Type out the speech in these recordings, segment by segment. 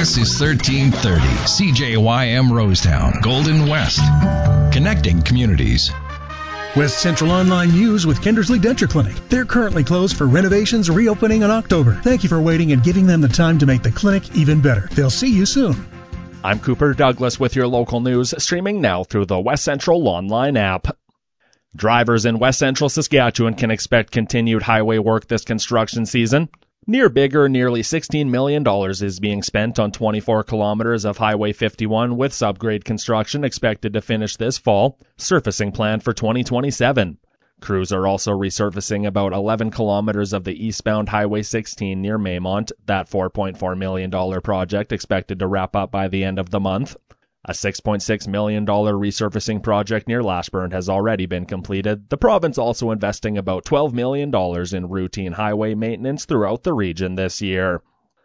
This is 1330 CJYM Rosetown, Golden West. Connecting communities. West Central Online News with Kindersley Denture Clinic. They're currently closed for renovations, reopening in October. Thank you for waiting and giving them the time to make the clinic even better. They'll see you soon. I'm Cooper Douglas with your local news, streaming now through the West Central Online app. Drivers in West Central Saskatchewan can expect continued highway work this construction season. Near Biggar, nearly $16 million is being spent on 24 kilometers of Highway 51 with subgrade construction expected to finish this fall, surfacing planned for 2027. Crews are also resurfacing about 11 kilometers of the eastbound Highway 16 near Maymont, that $4.4 million project expected to wrap up by the end of the month. A $6.6 million resurfacing project near Lashburn has already been completed. The province also investing about $12 million in routine highway maintenance throughout the region this year.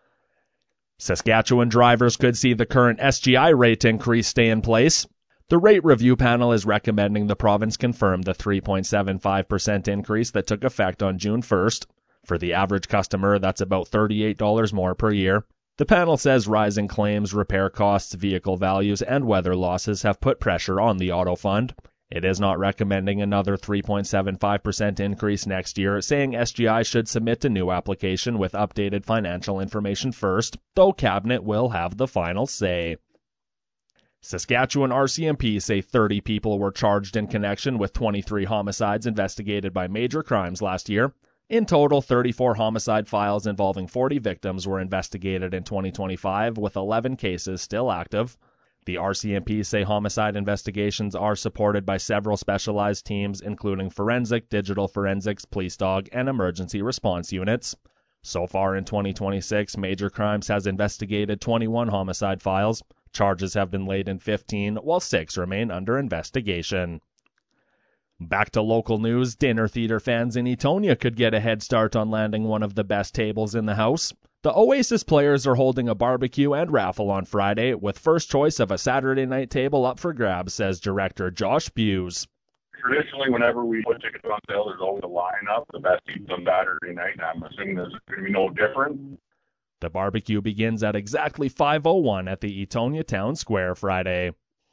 Saskatchewan drivers could see the current SGI rate increase stay in place. The rate review panel is recommending the province confirm the 3.75% increase that took effect on June 1st. For the average customer, that's about $38 more per year. The panel says rising claims, repair costs, vehicle values, and weather losses have put pressure on the auto fund. It is not recommending another 3.75% increase next year, saying SGI should submit a new application with updated financial information first, though Cabinet will have the final say. Saskatchewan RCMP say 30 people were charged in connection with 23 homicides investigated by major crimes last year. In total, 34 homicide files involving 40 victims were investigated in 2025, with 11 cases still active. The RCMP say homicide investigations are supported by several specialized teams, including forensic, digital forensics, police dog, and emergency response units. So far in 2026, Major Crimes has investigated 21 homicide files. Charges have been laid in 15, while 6 remain under investigation. Back to local news, dinner theater fans in Etonia could get a head start on landing one of the best tables in the house. The Oasis players are holding a barbecue and raffle on Friday, with first choice of a Saturday night table up for grabs, says director Josh Buse. Traditionally, whenever we put tickets on sale, there's always a lineup. The best seats on Saturday night, and I'm assuming there's going to be no different. The barbecue begins at exactly 5:01 at the Etonia Town Square Friday.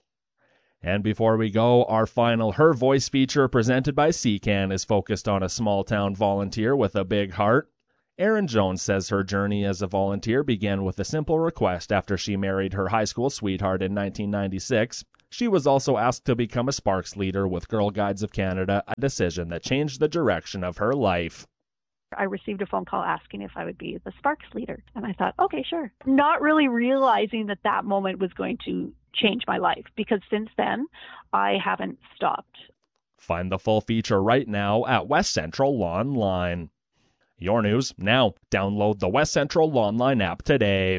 And before we go, our final Her Voice feature presented by CCAN is focused on a small-town volunteer with a big heart. Erin Jones says her journey as a volunteer began with a simple request after she married her high school sweetheart in 1996. She was also asked to become a Sparks leader with Girl Guides of Canada, a decision that changed the direction of her life. I received a phone call asking if I would be the Sparks leader, and I thought, okay, sure. Not really realizing that that moment was going to change my life, because since then, I haven't stopped. Find the full feature right now at West Central Online. Your news now. Download the West Central Online app today.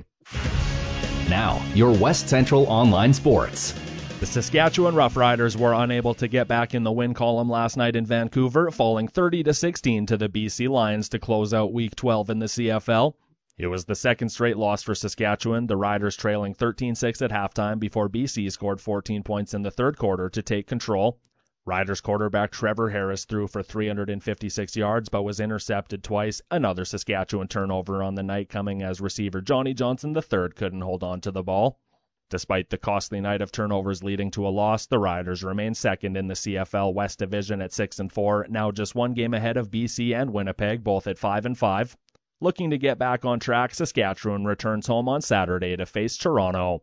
Now, your West Central Online sports. The Saskatchewan Roughriders were unable to get back in the win column last night in Vancouver, falling 30-16 to the BC Lions to close out Week 12 in the CFL. It was the second straight loss for Saskatchewan, the Riders trailing 13-6 at halftime before BC scored 14 points in the third quarter to take control. Riders quarterback Trevor Harris threw for 356 yards but was intercepted twice, another Saskatchewan turnover on the night coming as receiver Johnny Johnson III couldn't hold on to the ball. Despite the costly night of turnovers leading to a loss, the Riders remain second in the CFL West Division at 6-4, now just one game ahead of BC and Winnipeg, both at 5-5. Looking to get back on track, Saskatchewan returns home on Saturday to face Toronto.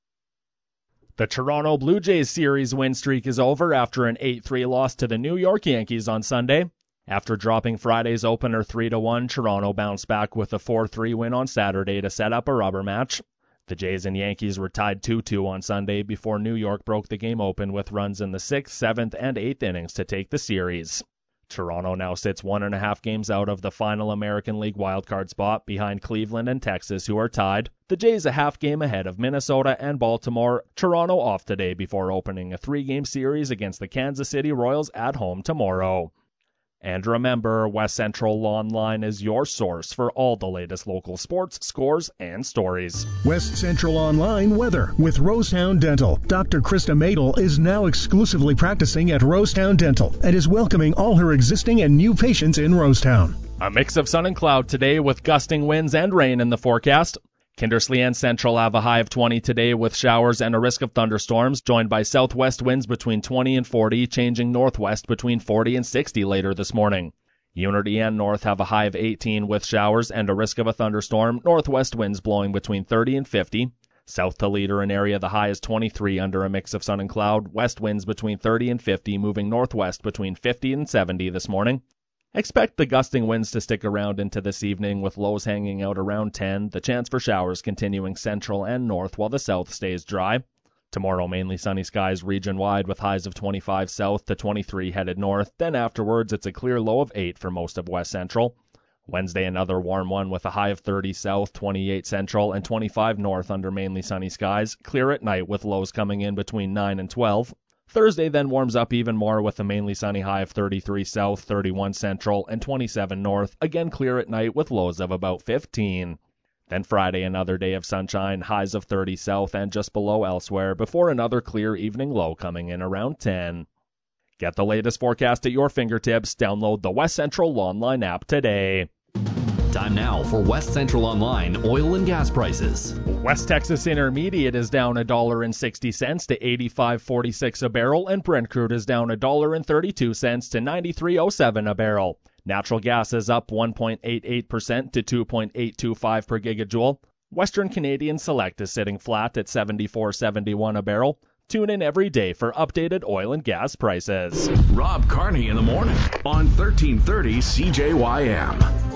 The Toronto Blue Jays series win streak is over after an 8-3 loss to the New York Yankees on Sunday. After dropping Friday's opener 3-1, Toronto bounced back with a 4-3 win on Saturday to set up a rubber match. The Jays and Yankees were tied 2-2 on Sunday before New York broke the game open with runs in the 6th, 7th, and 8th innings to take the series. Toronto now sits 1.5 games out of the final American League wildcard spot behind Cleveland and Texas, who are tied. The Jays a half game ahead of Minnesota and Baltimore. Toronto off today before opening a 3-game series against the Kansas City Royals at home tomorrow. And remember, West Central Online is your source for all the latest local sports, scores, and stories. West Central Online weather with Rosetown Dental. Dr. Krista Madel is now exclusively practicing at Rosetown Dental and is welcoming all her existing and new patients in Rosetown. A mix of sun and cloud today with gusting winds and rain in the forecast. Kindersley and Central have a high of 20 today with showers and a risk of thunderstorms, joined by southwest winds between 20 and 40, changing northwest between 40 and 60 later this morning. Unity and North have a high of 18 with showers and a risk of a thunderstorm, northwest winds blowing between 30 and 50. South to Leader and area, the high is 23 under a mix of sun and cloud, west winds between 30 and 50, moving northwest between 50 and 70 this morning. Expect the gusting winds to stick around into this evening with lows hanging out around 10, the chance for showers continuing central and north while the south stays dry. Tomorrow mainly sunny skies region-wide with highs of 25 south to 23 headed north, then afterwards it's a clear low of 8 for most of west central. Wednesday another warm one with a high of 30 south, 28 central, and 25 north under mainly sunny skies, clear at night with lows coming in between 9 and 12. Thursday then warms up even more with a mainly sunny high of 33 south, 31 central, and 27 north, again clear at night with lows of about 15. Then Friday another day of sunshine, highs of 30 south and just below elsewhere, before another clear evening low coming in around 10. Get the latest forecast at your fingertips. Download the West Central Online app today. Time now for West Central Online oil and gas prices. West Texas Intermediate is down $1.60 to $85.46 a barrel, and Brent crude is down $1.32 to $93.07 a barrel. Natural gas is up 1.88% to 2.825 per gigajoule. Western Canadian Select is sitting flat at $74.71 a barrel. Tune in every day for updated oil and gas prices. Rob Carney in the morning on 1330 CJYM.